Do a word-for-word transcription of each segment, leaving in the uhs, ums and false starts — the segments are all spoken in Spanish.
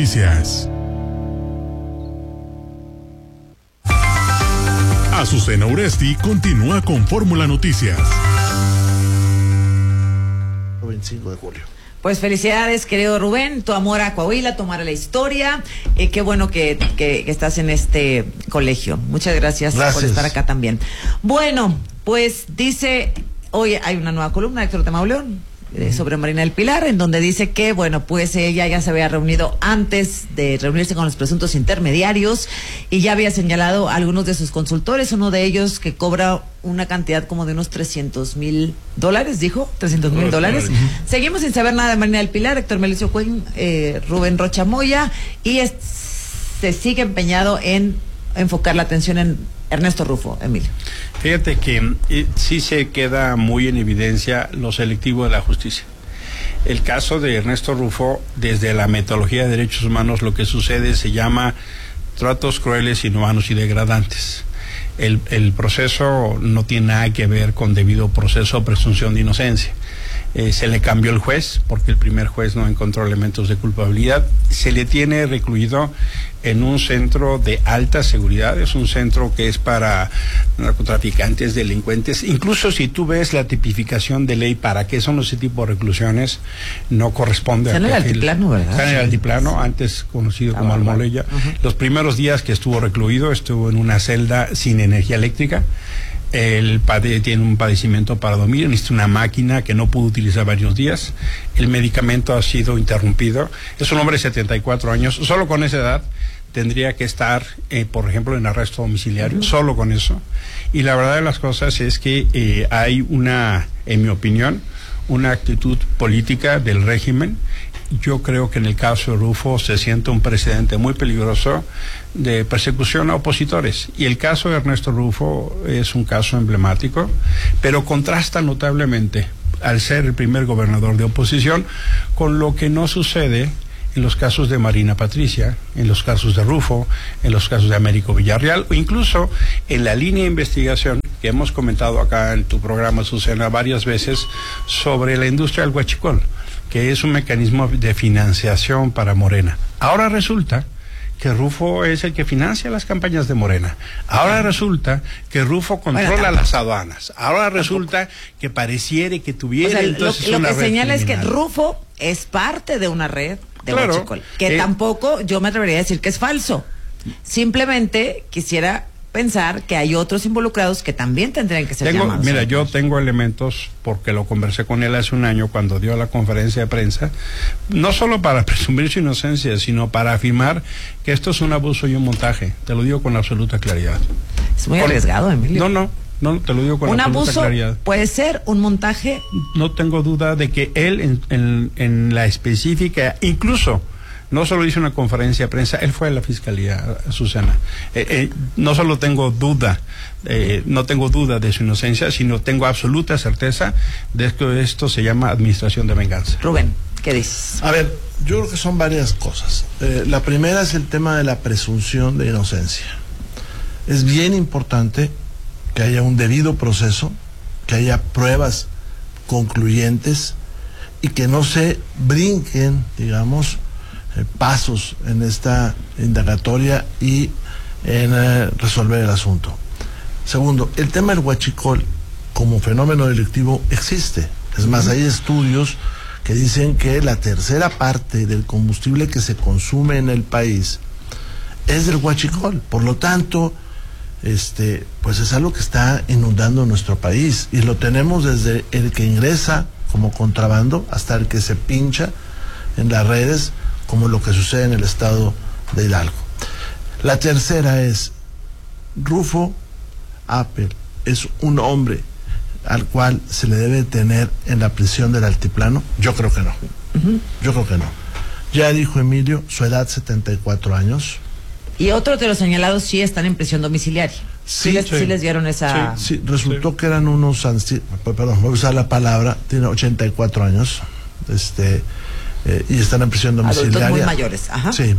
Noticias. Azucena Uresti continúa con Fórmula Noticias. veinticinco de julio. Pues felicidades, querido Rubén, tu amor a Coahuila, tu amor a la historia. Eh, qué bueno que, que, que estás en este colegio. Muchas gracias, gracias por estar acá también. Bueno, pues dice, hoy hay una nueva columna de Héctor de Mauleón eh, sobre Marina del Pilar, en donde dice que, bueno, pues ella ya se había reunido antes de reunirse con los presuntos intermediarios y ya había señalado a algunos de sus consultores, uno de ellos que cobra una cantidad como de unos trescientos mil dólares, dijo, trescientos mil dólares. Uh-huh. Seguimos sin saber nada de Marina del Pilar, Héctor Melicio Cuen, eh, Rubén Rocha Moya, y es, se sigue empeñado en enfocar la atención en Ernesto Rufo, Emilio. Fíjate que eh, sí se queda muy en evidencia lo selectivo de la justicia. El caso de Ernesto Rufo, desde la metodología de derechos humanos, lo que sucede se llama tratos crueles, inhumanos y degradantes. El, el proceso no tiene nada que ver con debido proceso o presunción de inocencia. Eh, se le cambió el juez porque el primer juez no encontró elementos de culpabilidad. Se le tiene recluido en un centro de alta seguridad, es un centro que es para narcotraficantes, delincuentes. Incluso si tú ves la tipificación de ley para qué son ese tipo de reclusiones, no corresponde a... Está en el altiplano, ¿verdad? Está en el altiplano, antes conocido como Almoleya. Uh-huh. Los primeros días que estuvo recluido, estuvo en una celda sin energía eléctrica. El padre tiene un padecimiento para dormir, necesita una máquina que no pudo utilizar varios días. El medicamento ha sido interrumpido. Es un hombre de setenta y cuatro años, solo con esa edad tendría que estar, eh, por ejemplo, en arresto domiciliario, uh-huh. solo con eso. Y la verdad de las cosas es que eh, hay una, en mi opinión, una actitud política del régimen. Yo creo que en el caso de Rufo se siente un precedente muy peligroso de persecución a opositores. Y el caso de Ernesto Rufo es un caso emblemático, pero contrasta notablemente, al ser el primer gobernador de oposición, con lo que no sucede en los casos de Marina Patricia, en los casos de Rufo, en los casos de Américo Villarreal, o incluso en la línea de investigación que hemos comentado acá en tu programa, Azucena, varias veces, sobre la industria del huachicol, que es un mecanismo de financiación para Morena. Ahora resulta que Rufo es el que financia las campañas de Morena. Ahora resulta que Rufo controla bueno, las aduanas. Ahora resulta que pareciere que tuviera... O sea, entonces lo, lo una que red señala criminal. Es que Rufo es parte de una red de claro, huachicol, que eh, tampoco yo me atrevería a decir que es falso. Simplemente quisiera pensar que hay otros involucrados que también tendrían que ser tengo, llamados. Mira, yo tengo elementos, porque lo conversé con él hace un año cuando dio la conferencia de prensa, no solo para presumir su inocencia, sino para afirmar que esto es un abuso y un montaje. Te lo digo con absoluta claridad. Es muy con, arriesgado, Emilio. No, no, no, te lo digo con un absoluta abuso claridad. Puede ser un montaje. No tengo duda de que él, en, en, en la específica, incluso... No solo hizo una conferencia de prensa, él fue a la fiscalía, Susana. Eh, eh, no solo tengo duda, eh, no tengo duda de su inocencia, sino tengo absoluta certeza de que esto se llama administración de venganza. Rubén, ¿qué dices? A ver, yo creo que son varias cosas. Eh, la primera es el tema de la presunción de inocencia. Es bien importante que haya un debido proceso, que haya pruebas concluyentes y que no se brinquen, digamos, Eh, pasos en esta indagatoria y en eh, resolver el asunto. Segundo, el tema del huachicol como fenómeno delictivo existe. Es más, hay estudios que dicen que la tercera parte del combustible que se consume en el país es del huachicol. Por lo tanto, este, pues es algo que está inundando nuestro país y lo tenemos desde el que ingresa como contrabando hasta el que se pincha en las redes, como lo que sucede en el estado de Hidalgo. La tercera es, Rufo Apel es un hombre al cual se le debe tener en la prisión del altiplano. Yo creo que no. Uh-huh. Yo creo que no. Ya dijo Emilio, su edad setenta y cuatro años. Y otros de los señalados sí están en prisión domiciliaria. Sí, sí, les, sí. sí les dieron esa... Sí, sí resultó sí. que eran unos... Perdón, voy a usar la palabra, tiene ochenta y cuatro años. Este... Eh, y están en prisión domiciliaria. Adultos muy mayores, ajá. Sí.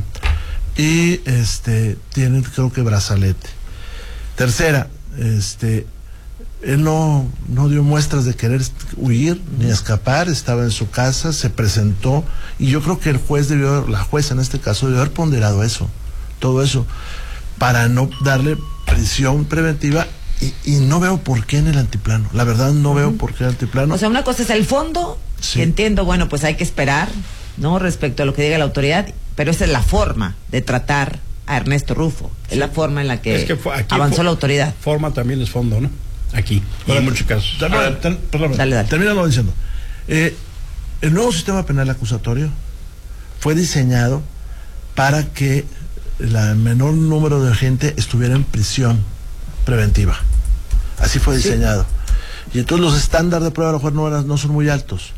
Y este tienen, creo que, brazalete. Tercera, este Él no, no dio muestras de querer huir ni escapar, estaba en su casa, se presentó, y yo creo que el juez debió, la jueza en este caso, debió haber ponderado eso, todo eso, para no darle prisión preventiva, y, y no veo por qué en el altiplano, la verdad no uh-huh. veo por qué en el altiplano. O sea, una cosa es el fondo, sí. que entiendo, bueno, pues hay que esperar, ¿no? Respecto a lo que diga la autoridad, pero esa es la forma de tratar a Ernesto Rufo, sí. es la forma en la que, es que avanzó for, la autoridad. Forma también es fondo, ¿no? Aquí, y en muchos casos. Dale, ver, ten, perdón, dale, dale. Termínalo diciendo. Eh, el nuevo sistema penal acusatorio fue diseñado para que el menor número de gente estuviera en prisión preventiva. Así fue diseñado. Sí. Y entonces los estándares de prueba a lo mejor no, eran, no son muy altos.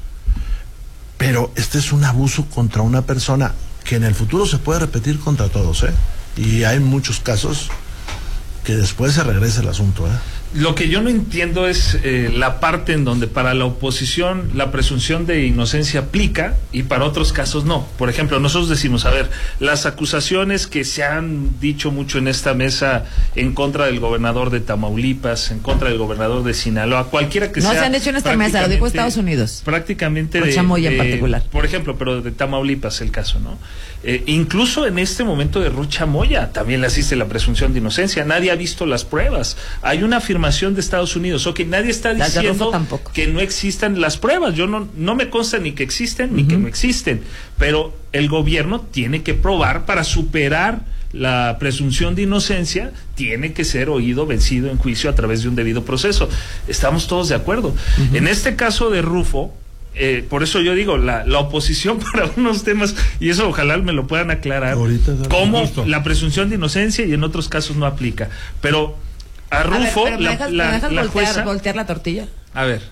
Pero este es un abuso contra una persona que en el futuro se puede repetir contra todos, ¿eh? Y hay muchos casos que después se regresa el asunto, ¿eh? Lo que yo no entiendo es eh, la parte en donde para la oposición la presunción de inocencia aplica y para otros casos no. Por ejemplo, nosotros decimos, a ver, las acusaciones que se han dicho mucho en esta mesa en contra del gobernador de Tamaulipas, en contra del gobernador de Sinaloa, cualquiera que no sea... No se han hecho en esta mesa, lo dijo Estados Unidos. Prácticamente de... Chamoya en particular. Por ejemplo, pero de Tamaulipas el caso, ¿no? Eh, incluso en este momento de Rocha Moya también le asiste la presunción de inocencia. Nadie ha visto las pruebas. Hay una afirmación de Estados Unidos, o que nadie está diciendo que no existan las pruebas. Yo no, no me consta ni que existen uh-huh. ni que no existen, pero el gobierno tiene que probar para superar la presunción de inocencia, tiene que ser oído, vencido en juicio a través de un debido proceso. Estamos todos de acuerdo. Uh-huh. En este caso de Rufo, Eh, por eso yo digo, la, la oposición para unos temas, y eso ojalá me lo puedan aclarar, ahorita, cómo gusto. La presunción de inocencia y en otros casos no aplica. Pero a Rufo, a ver, la, dejas, la, dejas la voltear, jueza... voltear la tortilla. A ver.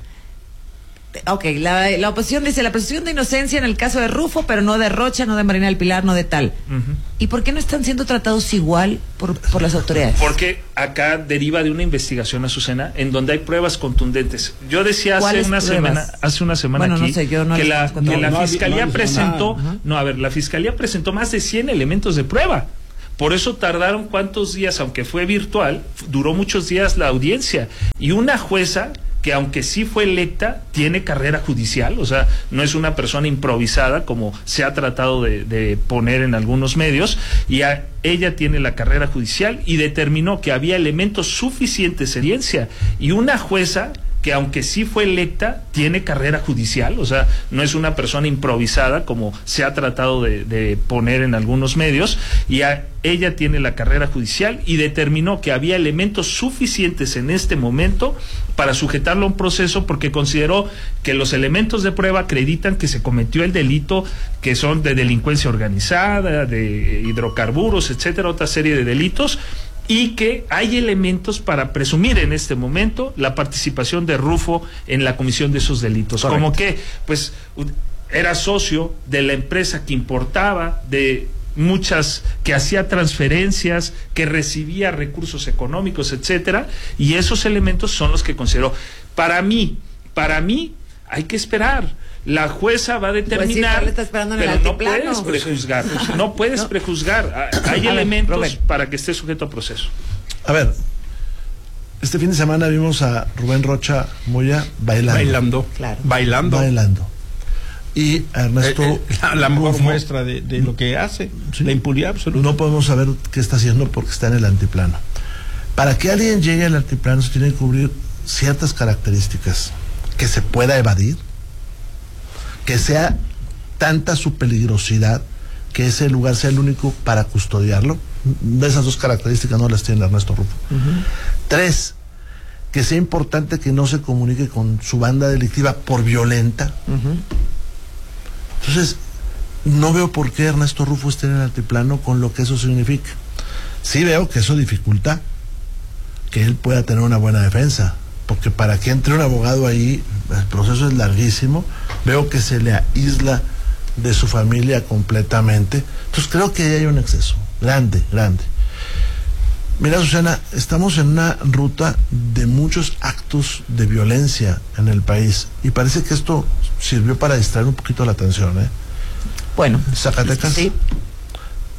Ok, la, la oposición dice la presunción de inocencia en el caso de Rufo, pero no de Rocha, no de Marina del Pilar, no de tal. Uh-huh. ¿Y por qué no están siendo tratados igual por, por las autoridades? Porque acá deriva de una investigación, Azucena, en donde hay pruebas contundentes. Yo decía hace una pruebas? semana, hace una semana bueno, aquí, no sé, yo no que, la, que no, la no, fiscalía no, presentó, no, no, a ver, la fiscalía presentó más de cien elementos de prueba. Por eso tardaron cuántos días, aunque fue virtual, duró muchos días la audiencia. Y una jueza que aunque sí fue electa, tiene carrera judicial, o sea, no es una persona improvisada como se ha tratado de, de poner en algunos medios, y a, ella tiene la carrera judicial y determinó que había elementos suficientes en evidencia, y una jueza que aunque sí fue electa, tiene carrera judicial, o sea, no es una persona improvisada como se ha tratado de, de poner en algunos medios, y a, ella tiene la carrera judicial y determinó que había elementos suficientes en este momento para sujetarlo a un proceso, porque consideró que los elementos de prueba acreditan que se cometió el delito, que son de delincuencia organizada, de hidrocarburos, etcétera, otra serie de delitos, y que hay elementos para presumir en este momento la participación de Rufo en la comisión de esos delitos. Correcto. Como que, pues, era socio de la empresa que importaba, de muchas, que hacía transferencias, que recibía recursos económicos, etcétera, y esos elementos son los que consideró. Para mí, para mí, hay que esperar. La jueza va a determinar, pues sí, pero pero no puedes prejuzgar, no puedes no. prejuzgar. Hay a elementos ver, para que esté sujeto a proceso. A ver, este fin de semana vimos a Rubén Rocha Moya bailando. Bailando, claro. bailando. Bailando. Y Ernesto... Eh, eh, la, la mejor Rufo, muestra de, de lo que hace, sí, la impunidad absoluta. No podemos saber qué está haciendo porque está en el altiplano. Para que alguien llegue al altiplano se tienen que cubrir ciertas características. Que se pueda evadir, que sea tanta su peligrosidad que ese lugar sea el único para custodiarlo. De esas dos características no las tiene Ernesto Rufo. Uh-huh. Tres, que sea importante que no se comunique con su banda delictiva por violenta. Uh-huh. Entonces, no veo por qué Ernesto Rufo esté en el altiplano con lo que eso significa. Sí veo que eso dificulta que él pueda tener una buena defensa, porque para que entre un abogado ahí, el proceso es larguísimo. Veo que se le aísla de su familia completamente. Entonces creo que ahí hay un exceso grande, grande. Mira, Susana, estamos en una ruta de muchos actos de violencia en el país, y parece que esto sirvió para distraer un poquito la atención, ¿eh? Bueno, Zacatecas, sí.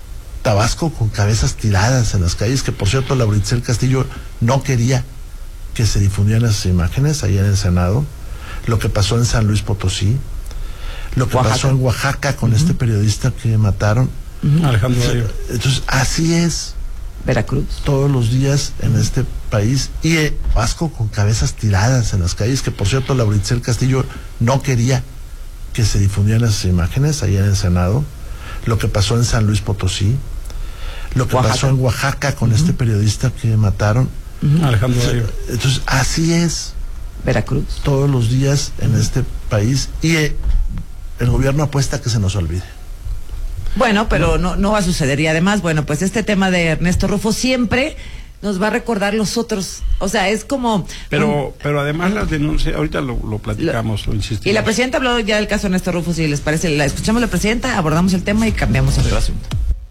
Tabasco con cabezas tiradas en las calles, que por cierto Lauricel Castillo no quería que se difundieran esas imágenes allá en el Senado, lo que pasó en San Luis Potosí, lo que Oaxaca. pasó en Oaxaca con uh-huh. este periodista que mataron. Uh-huh. Alejandro Gallo. Entonces, así es. Veracruz. Todos los días en este país. Y eh, Vasco con cabezas tiradas en las calles, que por cierto, Lauritzel Castillo no quería que se difundieran esas imágenes allá en el Senado, lo que pasó en San Luis Potosí, lo que Oaxaca. pasó en Oaxaca con uh-huh. este periodista que mataron. Uh-huh. Alejandro Gallo. Entonces, así es. Veracruz. Todos los días en uh-huh. este país. Y eh, el gobierno apuesta a que se nos olvide. Bueno, pero no, no va a suceder. Y además, bueno, pues este tema de Ernesto Rufo siempre nos va a recordar los otros. O sea, es como... Pero un, pero además las denuncias, ahorita lo, lo platicamos, lo, lo insistimos. Y la presidenta habló ya del caso de Ernesto Rufo, si les parece. La escuchamos a la presidenta, abordamos el tema y cambiamos el asunto.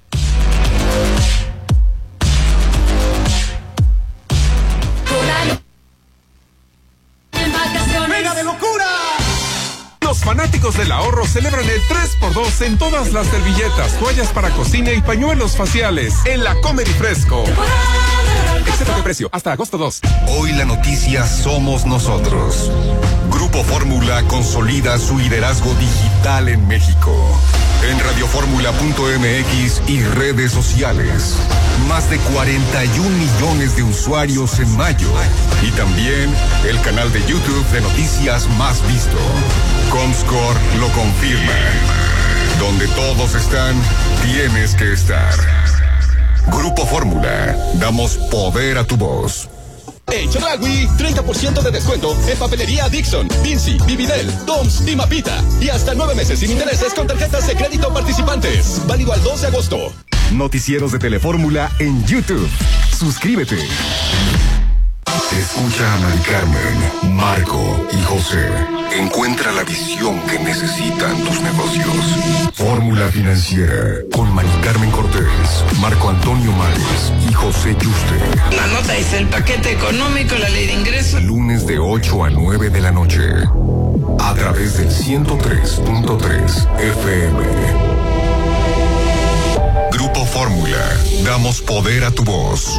¡Venga de locura! Los fanáticos del ahorro celebran el tres por dos en todas las servilletas, toallas para cocina y pañuelos faciales en la Comer y Fresco. Excepto de precio, hasta agosto dos. Hoy la noticia somos nosotros. Grupo Fórmula consolida su liderazgo digital en México. En radioformula punto m x y redes sociales. Más de cuarenta y un millones de usuarios en mayo. Y también el canal de YouTube de noticias más visto. Comscore lo confirma. Donde todos están, tienes que estar. Grupo Fórmula, damos poder a tu voz. En Chedraui, treinta por ciento de descuento en papelería Dixon, Vinci, Vividel, Toms y Mapita. Y hasta nueve meses sin intereses con tarjetas de crédito participantes. Válido al dos de agosto. Noticieros de Telefórmula en YouTube. Suscríbete. Escucha a Mari Carmen, Marco y José. Encuentra la visión que necesitan tus negocios. Fórmula Financiera con Mari Carmen Cortés, Marco Antonio Mares y José Yuste. La nota es el paquete económico, la ley de ingresos. Lunes de ocho a nueve de la noche. A través del ciento tres punto tres F M. Grupo Fórmula. Damos poder a tu voz.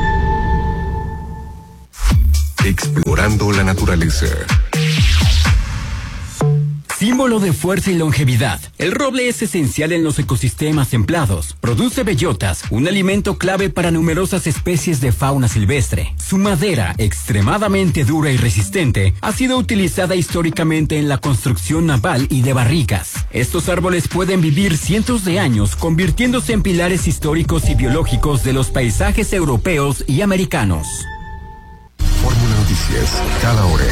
Explorando la naturaleza. Símbolo de fuerza y longevidad, el roble es esencial en los ecosistemas templados. Produce bellotas, un alimento clave para numerosas especies de fauna silvestre. Su madera, extremadamente dura y resistente, ha sido utilizada históricamente en la construcción naval y de barricas. Estos árboles pueden vivir cientos de años, convirtiéndose en pilares históricos y biológicos de los paisajes europeos y americanos. Fórmula Noticias, cada hora.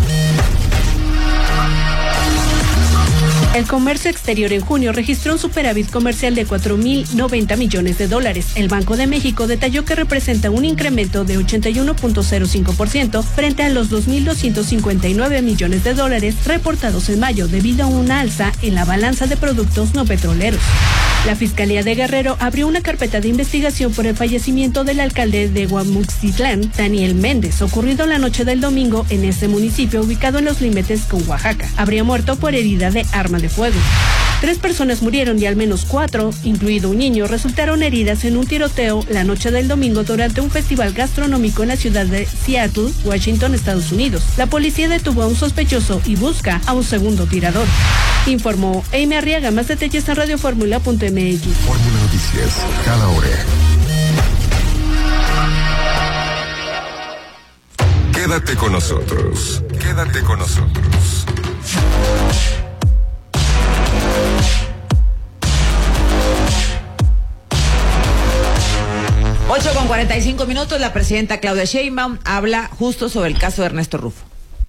El comercio exterior en junio registró un superávit comercial de cuatro mil noventa millones de dólares. El Banco de México detalló que representa un incremento de ochenta y uno punto cero cinco por ciento frente a los dos mil doscientos cincuenta y nueve millones de dólares reportados en mayo debido a una alza en la balanza de productos no petroleros. La Fiscalía de Guerrero abrió una carpeta de investigación por el fallecimiento del alcalde de Guamuxitlán, Daniel Méndez, ocurrido la noche del domingo en ese municipio ubicado en los límites con Oaxaca. Habría muerto por herida de arma de fuego. Tres personas murieron y al menos cuatro, incluido un niño, resultaron heridas en un tiroteo la noche del domingo durante un festival gastronómico en la ciudad de Seattle, Washington, Estados Unidos. La policía detuvo a un sospechoso y busca a un segundo tirador. Informó Amy Arriaga. Más detalles en radioformula punto m x. Fórmula Noticias, cada hora. Quédate con nosotros. Quédate con nosotros. ocho con cuarenta y cinco minutos, la presidenta Claudia Sheinbaum habla justo sobre el caso de Ernesto Rufo.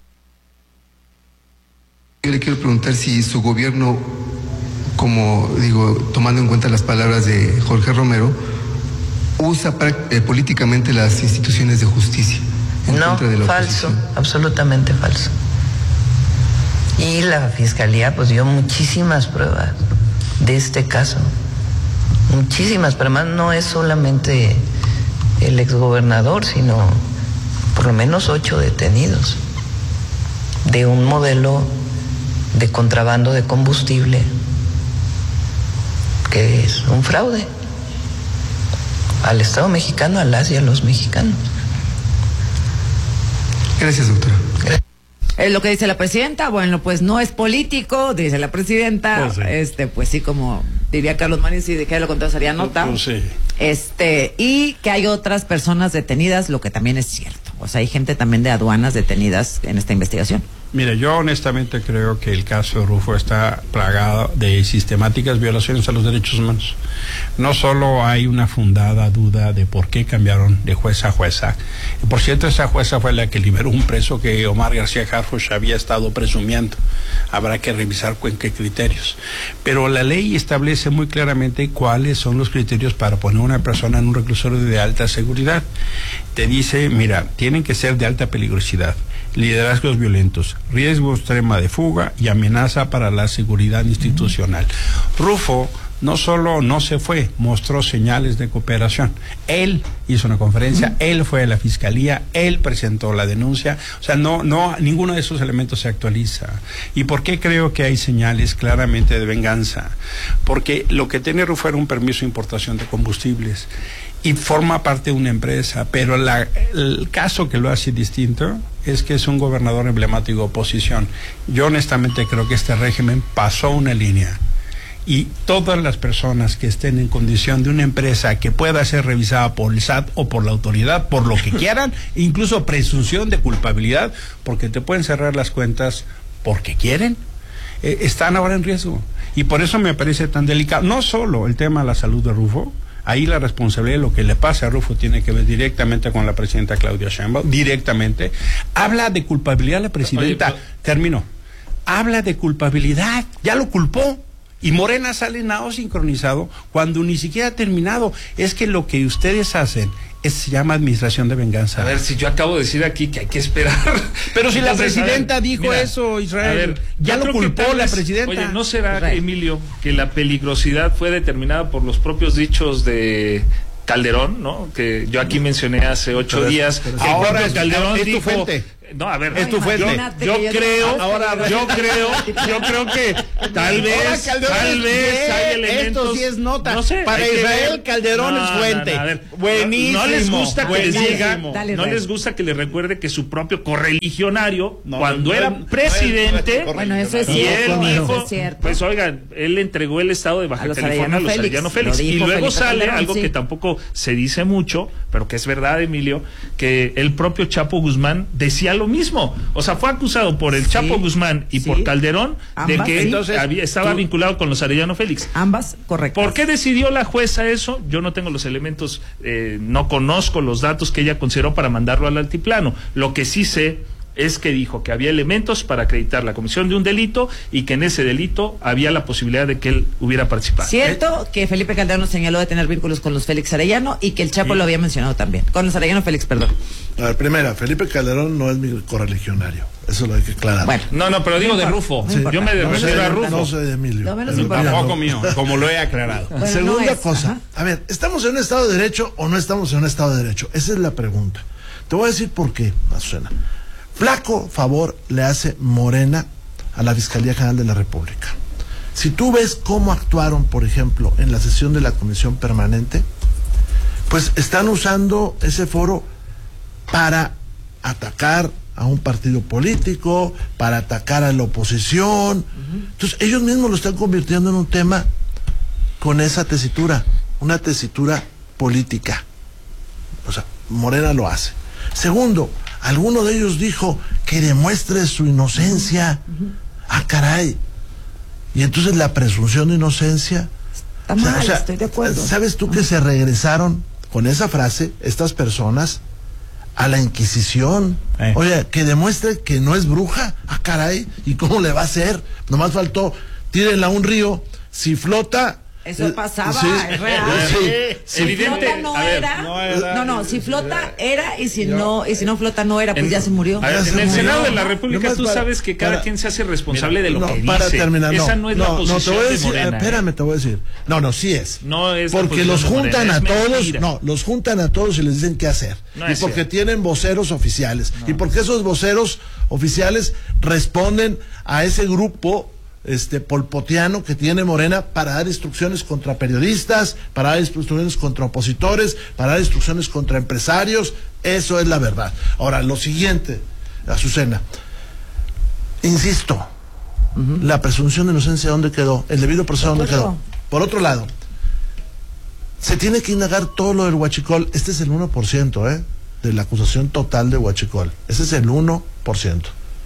Yo le quiero preguntar si su gobierno, como digo, tomando en cuenta las palabras de Jorge Romero, usa eh, políticamente las instituciones de justicia. En no, contra de la falso, oposición. Absolutamente falso. Y la fiscalía pues dio muchísimas pruebas de este caso. Muchísimas, pero además no es solamente el exgobernador, sino por lo menos ocho detenidos de un modelo de contrabando de combustible que es un fraude al Estado mexicano, a las y a los mexicanos. Gracias, doctora. Es lo que dice la presidenta. Bueno, pues no es político, dice la presidenta. Pues sí. Este, pues sí, como diría Carlos Marín, si dijera lo contrario sería nota. Pues sí. Este, y que hay otras personas detenidas, lo que también es cierto. O sea, hay gente también de aduanas detenidas en esta investigación. Mira, yo honestamente creo que el caso de Rufo está plagado de sistemáticas violaciones a los derechos humanos. No solo hay una fundada duda de por qué cambiaron de jueza a jueza. Por cierto, esa jueza fue la que liberó un preso que Omar García Harfuch había estado presumiendo. Habrá que revisar con qué criterios. Pero la ley establece muy claramente cuáles son los criterios para poner a una persona en un reclusorio de alta seguridad. Te dice, mira, tienen que ser de alta peligrosidad, liderazgos violentos, riesgo extrema de fuga y amenaza para la seguridad institucional. Rufo no solo no se fue, mostró señales de cooperación. Él hizo una conferencia, él fue a la fiscalía, él presentó la denuncia. O sea, no, no, ninguno de esos elementos se actualiza. ¿Y por qué creo que hay señales claramente de venganza? Porque lo que tiene Rufo era un permiso de importación de combustibles y forma parte de una empresa, pero la, el caso que lo hace distinto es que es un gobernador emblemático de oposición. Yo honestamente creo que este régimen pasó una línea y todas las personas que estén en condición de una empresa que pueda ser revisada por el S A T o por la autoridad, por lo que quieran, incluso presunción de culpabilidad, porque te pueden cerrar las cuentas porque quieren, eh, están ahora en riesgo. Y por eso me parece tan delicado, no solo el tema de la salud de Rufo. Ahí la responsabilidad de lo que le pasa a Rufo tiene que ver directamente con la presidenta Claudia Sheinbaum, directamente. Habla de culpabilidad la presidenta, Oye, pero... termino, habla de culpabilidad, ya lo culpó. Y Morena sale nado sincronizado cuando ni siquiera ha terminado. Es que lo que ustedes hacen es, se llama administración de venganza. A ver, si yo acabo de decir aquí que hay que esperar. Pero si Entonces, la presidenta ver, dijo mira, eso, Israel, ver, ya lo culpó la presidenta. Oye, ¿no será, Israel. Emilio, que la peligrosidad fue determinada por los propios dichos de Calderón, ¿no? Que yo aquí mencioné hace ocho pero, días. Pero, que ahora es, Calderón es tu dijo, fuente. No, a ver, es tu fuente. Yo, yo creo, ahora, yo creo, yo creo que tal vez, tal vez hay elementos. Esto sí es nota. No sé, para Israel Calderón no, es fuente. No, no, a ver, buenísimo. No les gusta que buenísimo. les diga, dale, no dale. les gusta que les recuerde que su propio correligionario, no, cuando no, era no, presidente, no, bueno, eso es y cierto, él dijo, eso es cierto. pues oigan, él entregó el estado de Baja a California a los Arellano Félix. Y luego Felipe sale Calderón, algo sí. que tampoco se dice mucho, pero que es verdad, Emilio, que el propio Chapo Guzmán decía lo mismo. O sea, fue acusado por el sí, Chapo Guzmán y sí. por Calderón Ambas, de que sí. entonces había, estaba tú, vinculado con los Arellano Félix. Ambas, correcto. ¿Por qué decidió la jueza eso? Yo no tengo los elementos, eh, no conozco los datos que ella consideró para mandarlo al altiplano. Lo que sí sé es que dijo que había elementos para acreditar la comisión de un delito y que en ese delito había la posibilidad de que él hubiera participado. Cierto ¿Eh? que Felipe Calderón señaló de tener vínculos con los Félix Arellano y que el Chapo sí. lo había mencionado también. Con los Arellano Félix, perdón. A ver, primera, Felipe Calderón no es mi correligionario. Eso lo hay que aclarar. Bueno, no, no, pero digo de Rufo. Sí. Yo me no refiero sé, a Rufo. No sé de Emilio. No menos Tampoco mío, como lo he aclarado. Bueno, Segunda no es, cosa. ajá. A ver, ¿estamos en un Estado de Derecho o no estamos en un Estado de Derecho? Esa es la pregunta. Te voy a decir por qué, Azucena. Flaco favor le hace Morena a la Fiscalía General de la República. Si tú ves cómo actuaron, por ejemplo, en la sesión de la Comisión Permanente, pues están usando ese foro para atacar a un partido político, para atacar a la oposición. Uh-huh. Entonces, ellos mismos lo están convirtiendo en un tema con esa tesitura, una tesitura política. O sea, Morena lo hace. Segundo, alguno de ellos dijo que demuestre su inocencia. Uh-huh. Ah, caray. Y entonces la presunción de inocencia. Está mal, o sea, estoy de acuerdo. ¿Sabes tú uh-huh. que se regresaron con esa frase, estas personas, a la Inquisición? Eh. Oye, que demuestre que no es bruja. Ah, caray. ¿Y cómo le va a hacer? Nomás faltó, tírenla a un río, si flota. Eso pasaba, sí, es real. Sí, si evidente, flota no, ver, era, no era, no, no, si flota era y si yo, no, y si no flota no era, pues en, ya se murió. A ver, en el Senado de la República tú para, sabes que cada para, quien se hace responsable mira, de lo no, que para dice. Terminar, no, Esa no es no, la posición no, te voy a decir, de Morena. Espérame, ¿eh? te voy a decir. No, no, sí es. No es porque los juntan Morena, a todos, mentira. no, los juntan a todos y les dicen qué hacer. No y porque cierto. tienen voceros oficiales. No. Y porque esos voceros oficiales responden a ese grupo este polpotiano que tiene Morena para dar instrucciones contra periodistas, para dar instrucciones contra opositores, para dar instrucciones contra empresarios. Eso es la verdad. Ahora, lo siguiente, Azucena. Insisto, uh-huh. la presunción de inocencia, ¿dónde quedó? El debido proceso, ¿dónde quedó? Por otro lado, se tiene que indagar todo lo del huachicol. Este es el uno por ciento, ¿eh? de la acusación total de huachicol. Ese es el uno por ciento.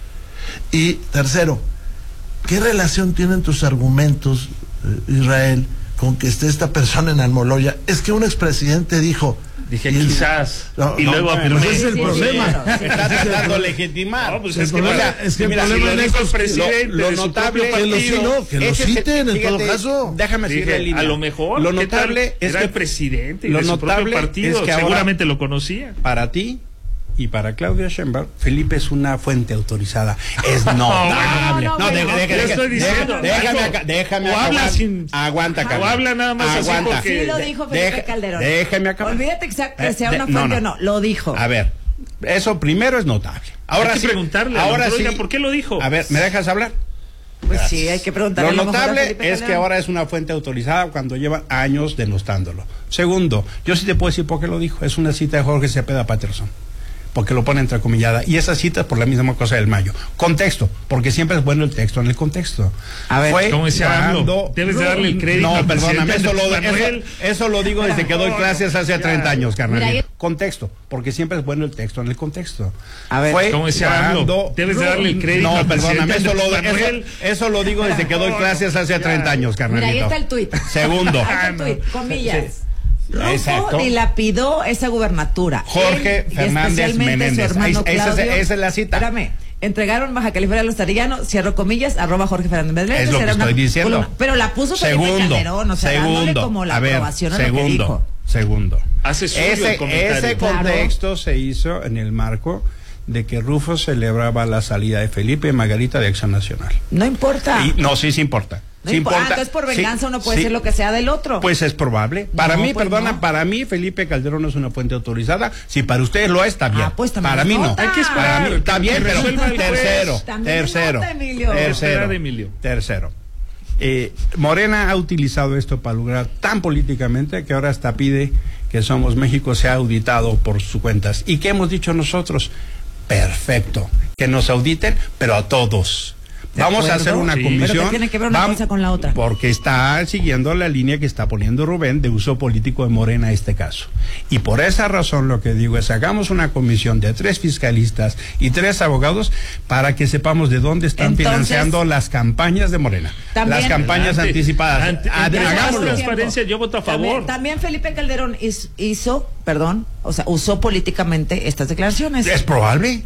Y tercero, ¿qué relación tienen tus argumentos, eh, Israel, con que esté esta persona en Almoloya? Es que un expresidente dijo... Dije quizás, no, y no, luego no, ese es el sí, problema. sí, claro, sí. Está tratando de legitimar. No, pues el es que, problema, mira, es que mira, el si problema lo dijo el es presidente lo, lo de su notable, propio que lo, partido, no, que lo citen en fíjate, todo caso. Déjame decirle dije, en línea. a lo mejor, lo ¿qué notable tal? es Era que el presidente y lo de su notable propio partido, es que seguramente ahora, lo conocía. Para ti y para Claudia Sheinbaum, Felipe es una fuente autorizada. Es notable. No, no, no, de- bueno, de- yo de- estoy de- diciendo, déjame algo. acá, déjame O acá, habla aguanta, sin- aguanta, o Carmen. habla nada más así Aguanta. porque- Sí lo dijo Felipe Deja- Calderón. Déjeme acabar. Olvídate que sea, que sea Eh, una de- fuente no, o no. no, lo dijo. A ver, eso primero es notable. Ahora Hay que sí, preguntarle, ahora oiga, sí. ¿por qué lo dijo? A ver, ¿me dejas hablar? Pues sí, hay que preguntarle. Lo a lo mejor a notable Felipe es que Calderón. ahora es una fuente autorizada cuando lleva años denostándolo. Segundo, yo sí te puedo decir por qué lo dijo. Es una cita de Jorge Cepeda Patterson, porque lo pone entrecomillada. Y esa cita es por la misma cosa del mayo. Contexto, porque siempre es bueno el texto en el contexto. A ver, Fue como decía cuando... AMLO, debes de darle el crédito No, al perdóname, presidente eso lo, Andrés Manuel. eso, eso lo digo desde que doy clases hace treinta años, carnal. Mira, ahí- Contexto, porque siempre es bueno el texto en el contexto. A ver, Fue como decía AMLO, cuando... debes de darle el crédito No, al perdóname, presidente eso lo, Andrés eso, Manuel. eso lo digo desde que doy clases hace treinta años, carnalito. Mira, ahí está el tuit. Segundo. Ahí está el tuit, comillas. Rufo Exacto. dilapidó esa gubernatura. Jorge Él, y Fernández especialmente Menéndez. Su hermano Ahí- esa es- Claudio. esa es la cita. Espérame. Entregaron Baja California a los Tarellanos, cierro comillas, arroba Jorge Fernández Menéndez. Es lo que Era una estoy diciendo. columna. Pero la puso Felipe Segundo, Calderón, o sea, dándole segundo, como la a ver, aprobación a lo que segundo, dijo. segundo. Hace suyo Ese, el comentario. ese Claro. contexto se hizo en el marco de que Rufo celebraba la salida de Felipe y Margarita de Acción Nacional. No importa. Y, no, sí, sí importa. No Sí impo- importa. Ah, entonces por venganza Sí, uno puede sí. decir lo que sea del otro. Pues es probable. Para No, mí, pues perdona, no. para mí Felipe Calderón no es una fuente autorizada. Si para ustedes lo es, está bien. Ah, pues también para es mí no. nota. Hay que esperar Para mí, está que bien, pero resuelva el juez. tercero, También es tercero, nota, Emilio. tercero, Esperar, Emilio. tercero. Eh, Morena ha utilizado esto para lograr tan políticamente que ahora hasta pide que Somos México sea auditado por sus cuentas. ¿Y qué hemos dicho nosotros? Perfecto, que nos auditen, pero a todos. ¿De Vamos a acuerdo? hacer una Sí. comisión. Pero ¿qué tiene que ver una Vamos- cosa con la otra? Porque está siguiendo la línea que está poniendo Rubén de uso político de Morena en este caso. Y por esa razón lo que digo es hagamos una comisión de tres fiscalistas y tres abogados para que sepamos de dónde están Entonces, financiando las campañas de Morena. también- las campañas Ante- anticipadas. ante- Ad- entre más hagámoslo. transparencia, yo voto a También, favor. también Felipe Calderón hizo, hizo, perdón, o sea, usó políticamente estas declaraciones. ¿Es probable?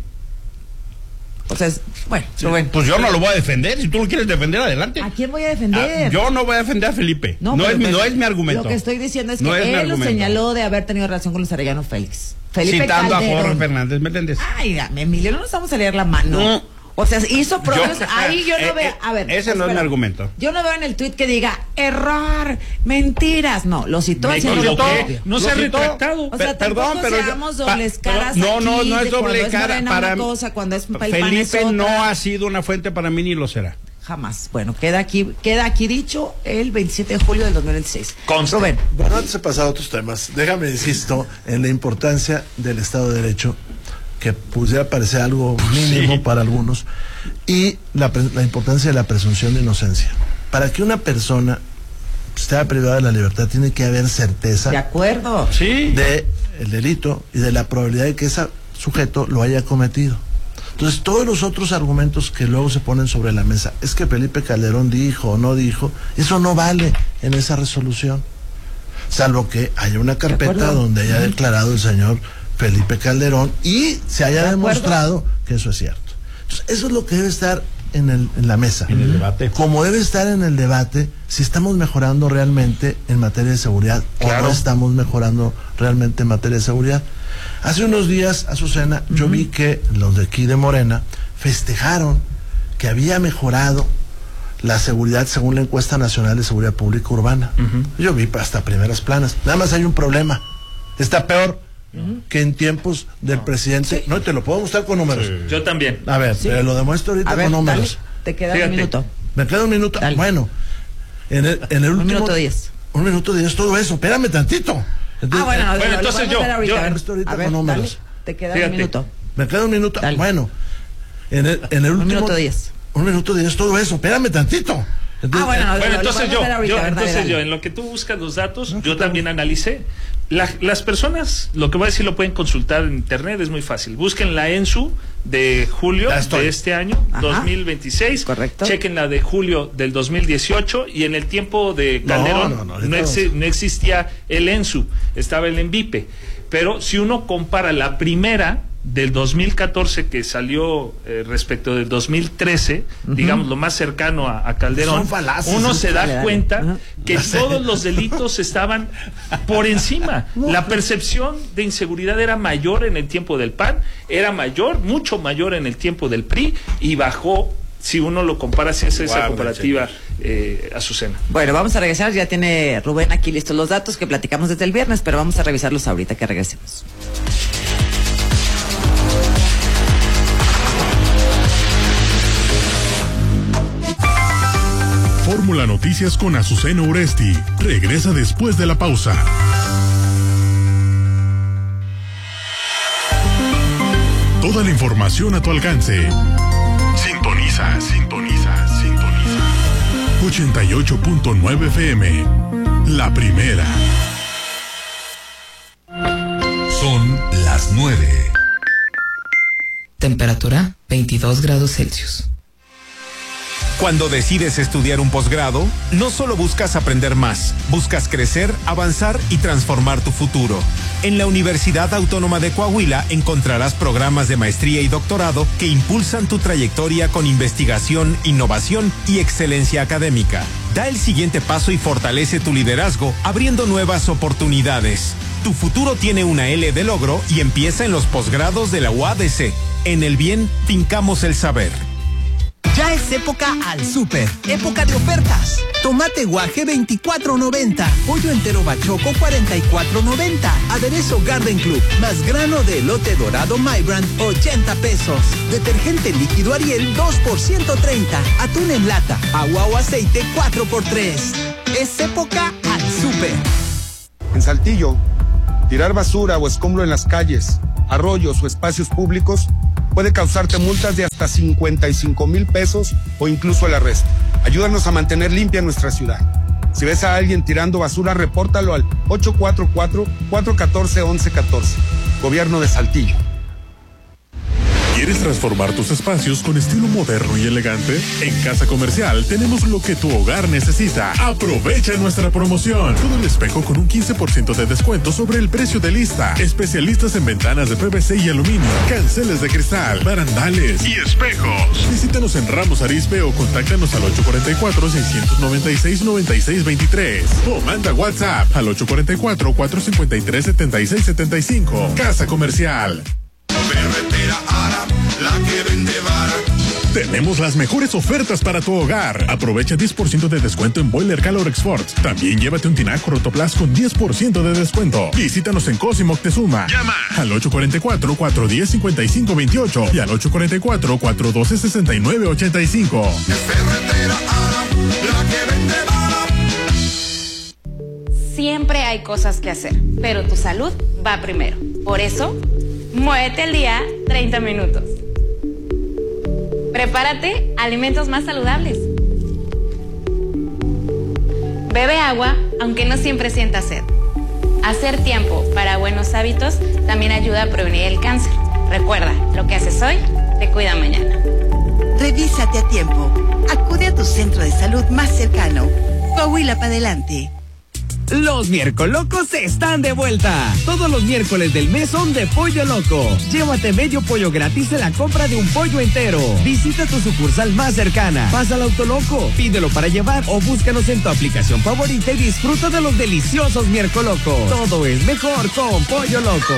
O sea, es- bueno, Rubén. Pues yo no lo voy a defender. Si tú lo quieres defender, adelante. ¿A quién voy a defender? Ah, yo no voy a defender a Felipe. No, pero- es, mi, pero no es mi argumento. Lo que estoy diciendo es que No es mi él lo argumento. señaló de haber tenido relación con los Arellano Félix. Felipe Citando Calderón. a Jorge Fernández Meléndez. Ay, dame, Emilio, no nos vamos a leer la mano. No. O sea, hizo pruebas. Yo- Ahí yo no eh, veo. eh, A ver. ese no es mi argumento. Yo no veo en el tuit que diga error, mentiras. No, lo citó Me haciendo lo equivoqué. propio. No se ha Lo citó. retractado. O sea, Pe- perdón, tampoco pero yo- seamos pa- dobles pero- caras no, no, aquí, no es de cuando doble es cara Morena para una mí. cosa, cuando es el P A N es Felipe otra. no ha sido una fuente para mí ni lo será. Jamás. Bueno, queda aquí, queda aquí dicho el veintisiete de julio del dos mil veintiséis. Conste. Rubén. Bueno, antes de pasar a otros temas, déjame insisto en la importancia del Estado de Derecho, que pudiera parecer algo mínimo Sí. para algunos, y la, pre- la importancia de la presunción de inocencia. Para que una persona esté privada de la libertad, tiene que haber certeza De acuerdo. Sí. de el delito y de la probabilidad de que ese sujeto lo haya cometido. Entonces, todos los otros argumentos que luego se ponen sobre la mesa, es que Felipe Calderón dijo o no dijo, eso no vale en esa resolución, salvo que haya una carpeta acuerdo. donde haya declarado el señor Felipe Calderón y se haya De acuerdo. demostrado que eso es cierto. Entonces, eso es lo que debe estar en, el, en la mesa. En el debate. Como debe estar en el debate si estamos mejorando realmente en materia de seguridad o Claro. no estamos mejorando realmente en materia de seguridad. Hace unos días, Azucena, uh-huh. yo vi que los de aquí de Morena festejaron que había mejorado la seguridad según la encuesta nacional de seguridad pública urbana. Uh-huh. Yo vi hasta primeras planas. Nada más hay un problema. Está peor uh-huh. que en tiempos del presidente. Sí. No, te lo puedo mostrar con números. Sí. Yo también. A ver, Sí. te lo demuestro ahorita A ver, con números. dale, te queda Fíjate. un minuto. Me queda un minuto. Dale. Bueno, en el, en el Un último. minuto diez. Un minuto diez, todo eso. Espérame tantito. Ah, bueno, no, Bueno, lo entonces podemos yo- ver ahorita. yo- A ver, esto ahorita a ver, con números. dale, te queda Fíjate. un minuto. Me queda un minuto. Dale. Bueno, En el, en el un último, minuto diez. Un minuto diez, todo eso. Espérame tantito. Entonces, ah, bueno, no, bueno, entonces yo, ahorita, yo ¿verdad? entonces dale. yo, en lo que tú buscas los datos, no, yo también analicé. La, las personas, lo que voy a decir lo pueden consultar en internet, es muy fácil. Busquen la ENSU de julio de este año, Ajá. dos mil veintiséis. Correcto. Chequen la de julio del dos mil dieciocho, y en el tiempo de Calderón no, no, no, no, ex, no existía el ENSU, estaba el ENVIPE. Pero si uno compara la primera del dos mil catorce que salió eh, respecto del dos mil trece, uh-huh. digamos lo más cercano a, a Calderón, falaces, uno se da dale, cuenta dale. que No sé. todos los delitos estaban por encima. No, la percepción de inseguridad era mayor en el tiempo del P A N, era mayor, mucho mayor en el tiempo del P R I, y bajó, si uno lo compara, si es esa Guarda, comparativa, eh, Azucena. Bueno, vamos a regresar, ya tiene Rubén aquí listos los datos que platicamos desde el viernes, pero vamos a revisarlos ahorita que regresemos. Fórmula Noticias con Azucena Uresti regresa después de la pausa. Toda la información a tu alcance. Sintoniza, sintoniza, sintoniza. ochenta y ocho punto nueve F M. La primera. Son las nueve. Temperatura veintidós grados Celsius. Cuando decides estudiar un posgrado, no solo buscas aprender más, buscas crecer, avanzar y transformar tu futuro. En la Universidad Autónoma de Coahuila encontrarás programas de maestría y doctorado que impulsan tu trayectoria con investigación, innovación y excelencia académica. Da el siguiente paso y fortalece tu liderazgo, abriendo nuevas oportunidades. Tu futuro tiene una L de logro y empieza en los posgrados de la U A D C. En el bien, fincamos el saber. Ya es época al súper, época de ofertas. Tomate guaje veinticuatro noventa, pollo entero bachoco cuarenta y cuatro noventa, aderezo Garden Club más grano de elote dorado My Brand ochenta pesos, detergente líquido Ariel dos por ciento treinta, atún en lata, agua o aceite cuatro por tres. Es época al súper. En Saltillo, tirar basura o escombro en las calles, arroyos o espacios públicos puede causarte multas de hasta cincuenta y cinco mil pesos o incluso el arresto. Ayúdanos a mantener limpia nuestra ciudad. Si ves a alguien tirando basura, repórtalo al ocho cuatro cuatro, cuatro uno cuatro, once catorce. Gobierno de Saltillo. ¿Quieres transformar tus espacios con estilo moderno y elegante? En Casa Comercial tenemos lo que tu hogar necesita. Aprovecha nuestra promoción. Todo el espejo con un quince por ciento de descuento sobre el precio de lista. Especialistas en ventanas de P V C y aluminio, canceles de cristal, barandales y espejos. Visítanos en Ramos Arizpe o contáctanos al ocho cuatro cuatro, seis nueve seis, nueve seis dos tres o manda WhatsApp al ocho cuatro cuatro, cuatro cinco tres, siete seis siete cinco. Casa Comercial. Ferretera Ara, la que vende vara. Tenemos las mejores ofertas para tu hogar. Aprovecha diez por ciento de descuento en Boiler Calor Ford. También llévate un tinaco Rotoplas con diez por ciento de descuento. Visítanos en Cosimo Moctezuma. Llama al ocho cuatro cuatro, cuatro uno cero, cinco cinco dos ocho y al ocho cuatro cuatro, cuatro uno dos, seis nueve ocho cinco. Ferretera Ara, la que vende vara. Siempre hay cosas que hacer, pero tu salud va primero. Por eso, muévete al día treinta minutos. Prepárate alimentos más saludables. Bebe agua, aunque no siempre sientas sed. Hacer tiempo para buenos hábitos también ayuda a prevenir el cáncer. Recuerda, lo que haces hoy te cuida mañana. Revísate a tiempo. Acude a tu centro de salud más cercano. Coahuila para adelante. Los Miércolocos están de vuelta. Todos los miércoles del mes son de Pollo Loco. Llévate medio pollo gratis en la compra de un pollo entero. Visita tu sucursal más cercana. Pasa al Autoloco, pídelo para llevar o búscanos en tu aplicación favorita y disfruta de los deliciosos Miércolocos. Todo es mejor con Pollo Loco.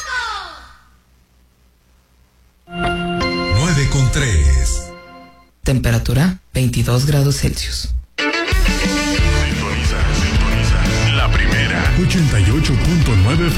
nueve con tres. Temperatura veintidós grados Celsius. La primera. ochenta y ocho punto nueve F